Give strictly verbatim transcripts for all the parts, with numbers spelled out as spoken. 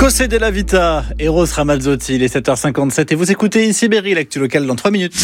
José de la Vita, Eros Ramazzotti, il est sept heures cinquante-sept et vous écoutez ici Berry, l'actu locale dans trois minutes.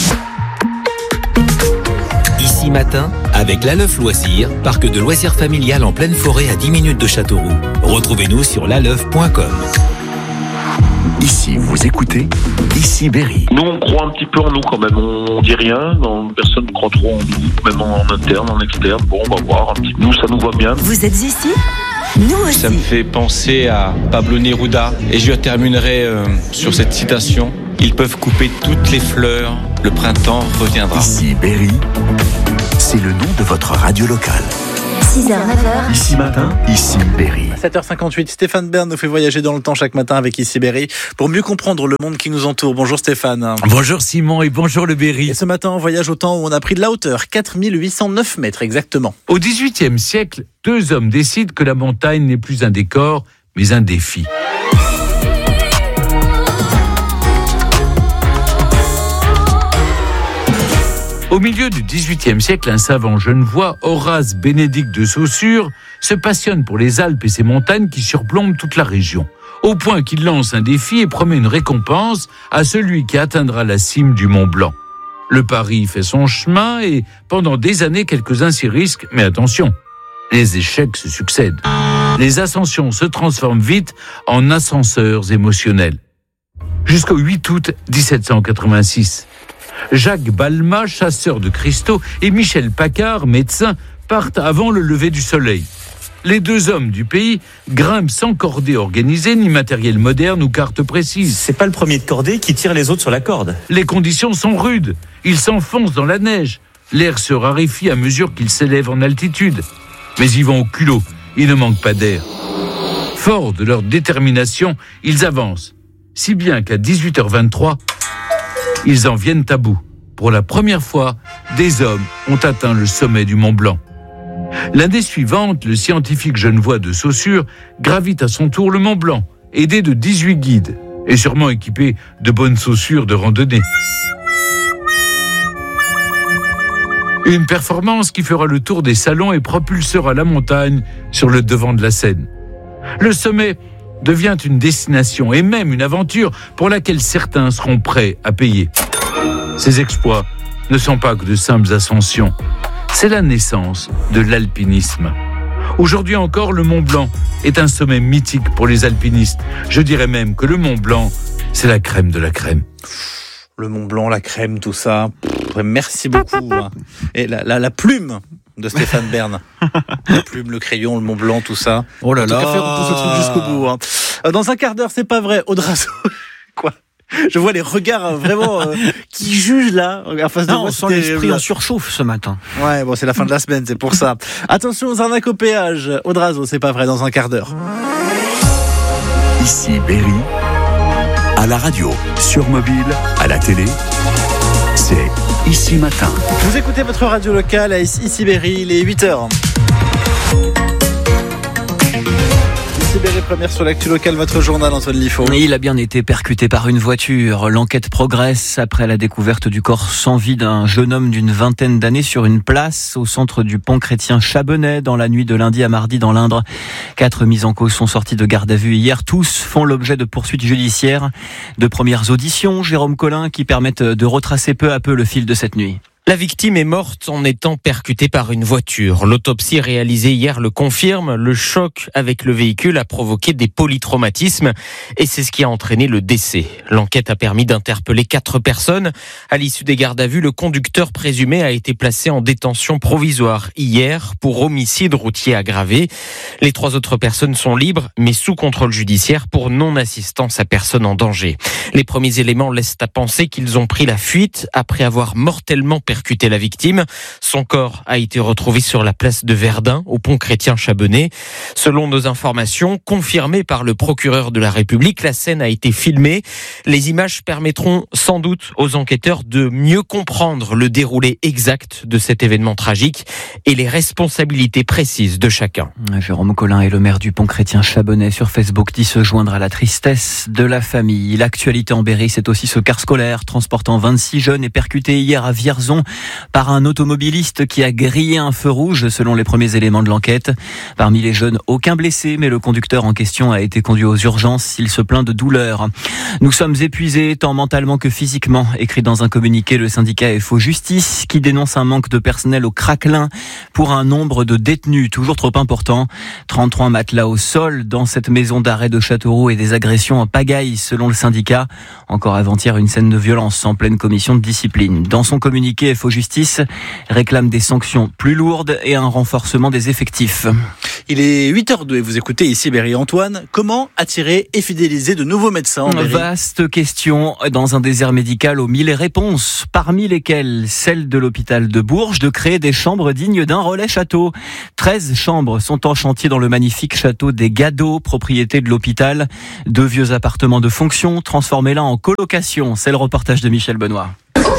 Ici matin, avec l'Aleuf Loisirs, parc de loisirs familial en pleine forêt à dix minutes de Châteauroux. Retrouvez-nous sur l'aleuf point com. Ici, vous écoutez Ici Berry. Nous, on croit un petit peu en nous quand même. On dit rien, non, personne ne croit trop en nous, même en interne, en externe. Bon, on va voir un petit peu. Nous, ça nous va bien. Vous êtes ici ? Nous aussi. Ça me fait penser à Pablo Neruda. Et je terminerai euh, sur cette citation. Ils peuvent couper toutes les fleurs, le printemps reviendra. Ici Berry, c'est le nom de votre radio locale. six heures neuf heures. Ici matin, Ici Berry. sept heures cinquante-huit, Stéphane Bern nous fait voyager dans le temps chaque matin avec Ici Berry pour mieux comprendre le monde qui nous entoure. Bonjour Stéphane. Bonjour Simon et bonjour le Berry. Et ce matin, on voyage au temps où on a pris de la hauteur, quatre mille huit cent neuf mètres exactement. Au dix-huitième siècle, deux hommes décident que la montagne n'est plus un décor, mais un défi. Au milieu du dix-huitième siècle, un savant genevois, Horace Bénédict de Saussure, se passionne pour les Alpes et ses montagnes qui surplombent toute la région, au point qu'il lance un défi et promet une récompense à celui qui atteindra la cime du Mont Blanc. Le pari fait son chemin et pendant des années, quelques-uns s'y risquent, mais attention, les échecs se succèdent. Les ascensions se transforment vite en ascenseurs émotionnels. Jusqu'au huit août dix-sept cent quatre-vingt-six. Jacques Balmat, chasseur de cristaux, et Michel Paccard, médecin, partent avant le lever du soleil. Les deux hommes du pays grimpent sans cordée organisée, ni matériel moderne ou carte précise. C'est pas le premier de cordée qui tire les autres sur la corde. Les conditions sont rudes. Ils s'enfoncent dans la neige. L'air se raréfie à mesure qu'ils s'élèvent en altitude. Mais ils vont au culot. Il ne manque pas d'air. Forts de leur détermination, ils avancent. Si bien qu'à dix-huit heures vingt-trois, ils en viennent à bout. Pour la première fois, des hommes ont atteint le sommet du Mont Blanc. L'année suivante, le scientifique genevois de Saussure gravit à son tour le Mont Blanc, aidé de dix-huit guides, et sûrement équipé de bonnes chaussures de randonnée. Une performance qui fera le tour des salons et propulsera la montagne sur le devant de la scène. Le sommet devient une destination et même une aventure pour laquelle certains seront prêts à payer. Ces exploits ne sont pas que de simples ascensions. C'est la naissance de l'alpinisme. Aujourd'hui encore, le Mont Blanc est un sommet mythique pour les alpinistes. Je dirais même que le Mont Blanc, c'est la crème de la crème. Le Mont Blanc, la crème, tout ça. Merci beaucoup. Et la, la, la plume de Stéphane Bern. La plume, le crayon, le Mont Blanc, tout ça. Oh là là. En tout cas, faire tout ce truc jusqu'au bout. Hein. Dans un quart d'heure, c'est pas vrai. Odrazo. Quoi ? Je vois les regards vraiment euh, qui jugent là. En face de non, moi, on sent l'esprit en surchauffe ce matin. Ouais, bon, c'est la fin de la semaine, c'est pour ça. Attention aux arnaques au péage. Odrazo, c'est pas vrai, dans un quart d'heure. Ici Berry, à la radio, sur mobile, à la télé, c'est Ici Matin. Vous écoutez votre radio locale à Ici Berry, il est huit heures. Ici Berry, première sur l'actu locale, votre journal, Antoine Liffaut. Il a bien été percuté par une voiture. L'enquête progresse après la découverte du corps sans vie d'un jeune homme d'une vingtaine d'années sur une place au centre du pont chrétien Chabonnet dans la nuit de lundi à mardi dans l'Indre. Quatre mises en cause sont sorties de garde à vue hier. Tous font l'objet de poursuites judiciaires. De premières auditions, Jérôme Collin, qui permettent de retracer peu à peu le fil de cette nuit. La victime est morte en étant percutée par une voiture. L'autopsie réalisée hier le confirme. Le choc avec le véhicule a provoqué des polytraumatismes et c'est ce qui a entraîné le décès. L'enquête a permis d'interpeller quatre personnes. À l'issue des gardes à vue, le conducteur présumé a été placé en détention provisoire hier pour homicide routier aggravé. Les trois autres personnes sont libres mais sous contrôle judiciaire pour non-assistance à personne en danger. Les premiers éléments laissent à penser qu'ils ont pris la fuite après avoir mortellement percuté la victime. Son corps a été retrouvé sur la place de Verdun, au pont chrétien Chabonnet. Selon nos informations, confirmées par le procureur de la République, la scène a été filmée. Les images permettront sans doute aux enquêteurs de mieux comprendre le déroulé exact de cet événement tragique et les responsabilités précises de chacun. Jérôme Collin est le maire du pont chrétien Chabonnet sur Facebook dit se joindre à la tristesse de la famille. L'actualité en Berry, c'est aussi ce car scolaire transportant vingt-six jeunes et percuté hier à Vierzon. par un automobiliste qui a grillé un feu rouge selon les premiers éléments de l'enquête. Parmi les jeunes, aucun blessé, mais le conducteur en question a été conduit aux urgences. Il se plaint de douleur. Nous sommes épuisés, tant mentalement que physiquement, écrit dans un communiqué le syndicat F O Justice, qui dénonce un manque de personnel au Craquelin pour un nombre de détenus toujours trop important. trente-trois matelas au sol dans cette maison d'arrêt de Châteauroux et des agressions en pagaille selon le syndicat. Encore avant-hier, une scène de violence en pleine commission de discipline. Dans son communiqué, F O Justice réclame des sanctions plus lourdes et un renforcement des effectifs. Il est huit heures deux et vous écoutez ici Berry Antoine. Comment attirer et fidéliser de nouveaux médecins, Berry ? Vaste question dans un désert médical aux mille réponses, parmi lesquelles celle de l'hôpital de Bourges de créer des chambres dignes d'un relais château. treize chambres sont en chantier dans le magnifique château des Gadeaux, propriété de l'hôpital. Deux vieux appartements de fonction transformés là en colocation. C'est le reportage de Michel Benoît.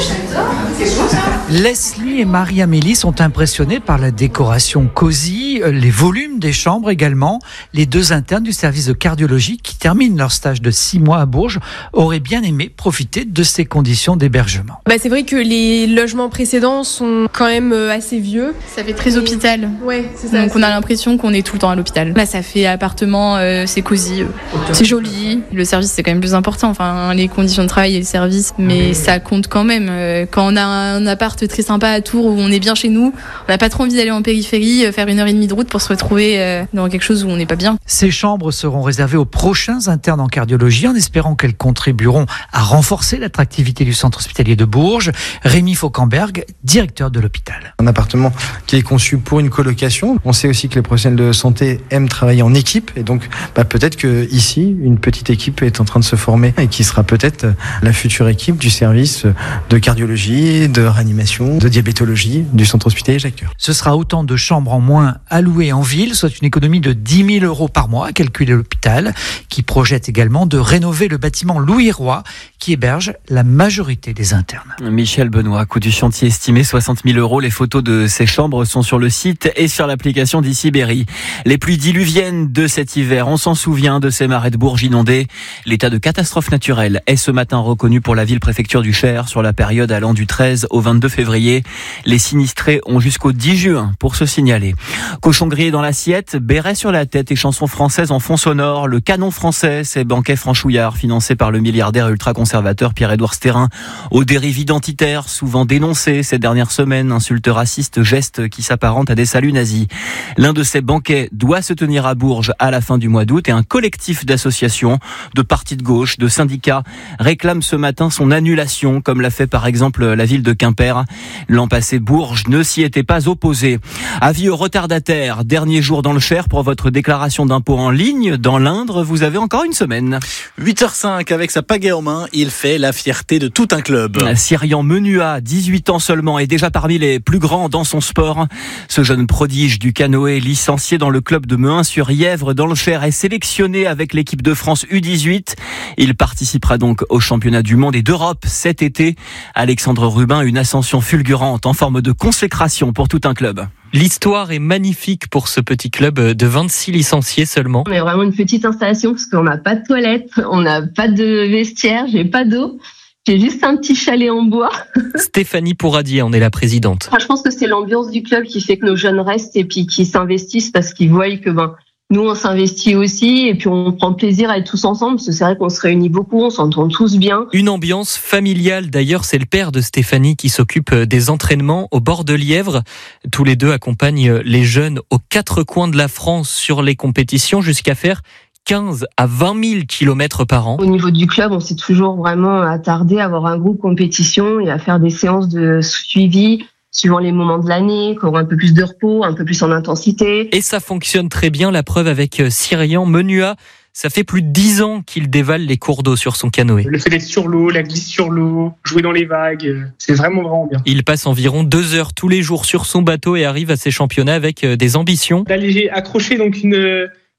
Leslie et Marie-Amélie sont impressionnés par la décoration cosy, les volumes des chambres également. Les deux internes du service de cardiologie qui terminent leur stage de six mois à Bourges auraient bien aimé profiter de ces conditions d'hébergement. Bah c'est vrai que les logements précédents sont quand même assez vieux. Ça fait très hôpital. Ouais, c'est ça. Donc on a l'impression qu'on est tout le temps à l'hôpital. Là, ça fait appartement, euh, c'est cosy, euh, c'est joli. Le service, c'est quand même plus important. Enfin, les conditions de travail et le service, mais ça compte quand même. Quand on a un appart très sympa à Tours où on est bien chez nous, on n'a pas trop envie d'aller en périphérie, faire une heure et demie de route pour se retrouver dans quelque chose où on n'est pas bien. Ces chambres seront réservées aux prochains internes en cardiologie en espérant qu'elles contribueront à renforcer l'attractivité du centre hospitalier de Bourges. Rémi Fauquemberg, directeur de l'hôpital. Un appartement qui est conçu pour une colocation. On sait aussi que les professionnels de santé aiment travailler en équipe et donc bah, peut-être qu'ici, une petite équipe est en train de se former et qui sera peut-être la future équipe du service de cardiologie, de réanimation, de diabétologie du centre hospitalier Jacques Cœur. Ce sera autant de chambres en moins allouées en ville, soit une économie de dix mille euros par mois, a calculé l'hôpital, qui projette également de rénover le bâtiment Louis Roy, qui héberge la majorité des internes. Michel Benoît, coût du chantier estimé soixante mille euros. Les photos de ces chambres sont sur le site et sur l'application d'ici Berry. Les pluies diluviennes de cet hiver, on s'en souvient de ces marais de Bourges inondés. L'état de catastrophe naturelle est ce matin reconnu pour la ville-préfecture du Cher sur la période allant du treize au vingt-deux février. Les sinistrés ont jusqu'au dix juin pour se signaler. Cochon grillé dans l'assiette, béret sur la tête et chansons françaises en fond sonore. Le canon français, c'est banquet franchouillard financé par le milliardaire ultra-conservateur Pierre-Édouard Stérin. Aux dérives identitaires, souvent dénoncées ces dernières semaines, insultes racistes, gestes qui s'apparentent à des saluts nazis. L'un de ces banquets doit se tenir à Bourges à la fin du mois d'août et un collectif d'associations, de partis de gauche, de syndicats réclame ce matin son annulation, comme l'a fait par exemple la ville de Quimper. L'an passé, Bourges ne s'y était pas opposé. Avis aux retardataires, dernier jour dans le Cher pour votre déclaration d'impôt en ligne. Dans l'Indre, vous avez encore une semaine. huit heures cinq, avec sa pagaie en main, il fait la fierté de tout un club. Cyrian Menua, dix-huit ans seulement, est déjà parmi les plus grands dans son sport. Ce jeune prodige du canoë, licencié dans le club de Mehun-sur-Yèvre dans le Cher, est sélectionné avec l'équipe de France U dix-huit. Il participera donc au championnat du monde et d'Europe cet été. Alexandre Rubin, une ascension fulgurante en forme de consécration pour tout un club. L'histoire est magnifique pour ce petit club de vingt-six licenciés seulement. On est vraiment une petite installation parce qu'on n'a pas de toilette, on n'a pas de vestiaire, j'ai pas d'eau. J'ai juste un petit chalet en bois. Stéphanie Pourradier en est la présidente. Enfin, je pense que c'est l'ambiance du club qui fait que nos jeunes restent et puis qui s'investissent parce qu'ils voient que ben, nous, on s'investit aussi et puis on prend plaisir à être tous ensemble parce que c'est vrai qu'on se réunit beaucoup, on s'entend tous bien. Une ambiance familiale. D'ailleurs, c'est le père de Stéphanie qui s'occupe des entraînements au bord de Lièvre. Tous les deux accompagnent les jeunes aux quatre coins de la France sur les compétitions jusqu'à faire quinze à vingt mille kilomètres par an. Au niveau du club, on s'est toujours vraiment attardé à avoir un groupe compétition et à faire des séances de suivi suivant les moments de l'année, qui auront un peu plus de repos, un peu plus en intensité. Et ça fonctionne très bien, la preuve avec Cyrian Menua. Ça fait plus de dix ans qu'il dévale les cours d'eau sur son canoë. Le fait d'être sur l'eau, la glisse sur l'eau, jouer dans les vagues, c'est vraiment vraiment bien. Il passe environ deux heures tous les jours sur son bateau et arrive à ses championnats avec des ambitions. Là, j'ai accroché donc une...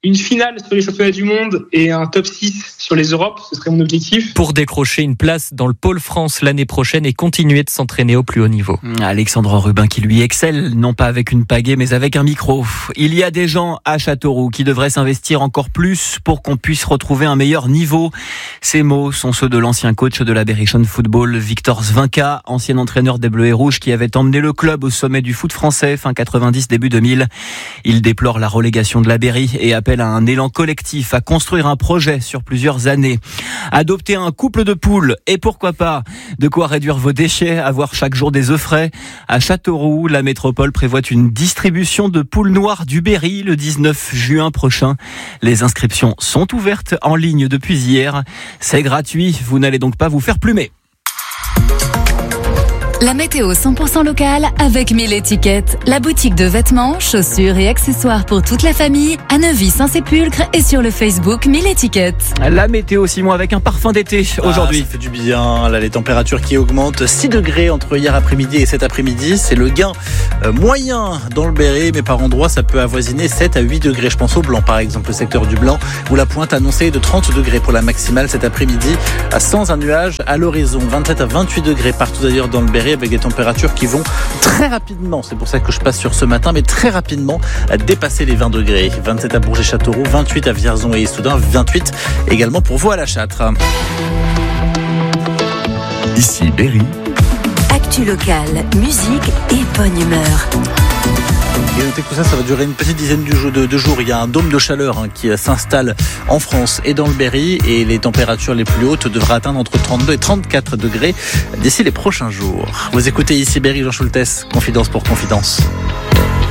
une finale sur les championnats du monde et un top six sur les Europes, ce serait mon objectif. Pour décrocher une place dans le pôle France l'année prochaine et continuer de s'entraîner au plus haut niveau. Alexandre Rubin qui lui excelle, non pas avec une pagaie mais avec un micro. Il y a des gens à Châteauroux qui devraient s'investir encore plus pour qu'on puisse retrouver un meilleur niveau. Ces mots sont ceux de l'ancien coach de la Berrichonne Football, Victor Zvinka, ancien entraîneur des Bleus et Rouges qui avait emmené le club au sommet du foot français fin quatre-vingt-dix, début deux mille. Il déplore la relégation de la Berry et appelle à un élan collectif, à construire un projet sur plusieurs années. Adopter un couple de poules et pourquoi pas de quoi réduire vos déchets, avoir chaque jour des œufs frais. À Châteauroux, la métropole prévoit une distribution de poules noires du Berry le dix-neuf juin prochain. Les inscriptions sont ouvertes en ligne depuis hier. C'est gratuit, vous n'allez donc pas vous faire plumer. La météo cent pour cent locale avec mille étiquettes. La boutique de vêtements, chaussures et accessoires pour toute la famille à Neuvy-Saint-Sépulcre et sur le Facebook mille étiquettes. La météo, Simon, avec un parfum d'été aujourd'hui. Ah, ça fait du bien. Là, les températures qui augmentent. six degrés entre hier après-midi et cet après-midi. C'est le gain euh, moyen dans le Berry, mais par endroits, ça peut avoisiner sept à huit degrés. Je pense au Blanc, par exemple, le secteur du Blanc, où la pointe annoncée de trente degrés pour la maximale cet après-midi, sans un nuage à l'horizon. vingt-sept à vingt-huit degrés partout d'ailleurs dans le Berry, avec des températures qui vont très rapidement, c'est pour ça que je passe sur ce matin, mais très rapidement à dépasser les vingt degrés. vingt-sept à Bourges et Châteauroux, vingt-huit à Vierzon et Issoudun, vingt-huit également pour vous à la Châtre. Ici Berry. Actu locale, musique et bonne humeur. Et notez que tout ça, ça va durer une petite dizaine de jours. Il y a un dôme de chaleur hein, qui s'installe en France et dans le Berry et les températures les plus hautes devraient atteindre entre trente-deux et trente-quatre degrés d'ici les prochains jours. Vous écoutez ici Berry, Jean Schultes, Confidence pour Confidence.